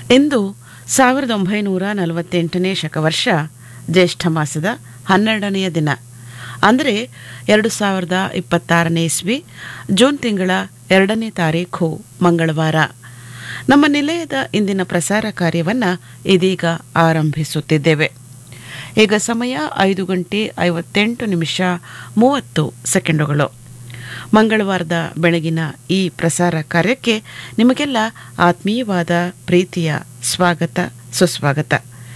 ಇಂದು 1948ನೇ ಶಕವರ್ಷ ಜ್ಯೇಷ್ಠ ಮಾಸದ 12ನೆಯ ದಿನ, ಅಂದರೆ 2026ನೇ ಇಸ್ವಿ ಜೂನ್ ತಿಂಗಳ 2ನೇ ತಾರೀಖು ಮಂಗಳವಾರ. ನಮ್ಮ ನಿಲಯದ ಇಂದಿನ ಪ್ರಸಾರ ಕಾರ್ಯವನ್ನು ಇದೀಗ ಆರಂಭಿಸುತ್ತಿದ್ದೇವೆ. ಈಗ ಸಮಯ 5:58:30 ಮಂಗಳವಾರದ ಬೆಳಗಿನ ಈ ಪ್ರಸಾರ ಕಾರ್ಯಕ್ಕೆ ನಿಮಗೆಲ್ಲ ಆತ್ಮೀಯವಾದ ಪ್ರೀತಿಯ ಸ್ವಾಗತ ಸುಸ್ವಾಗತ.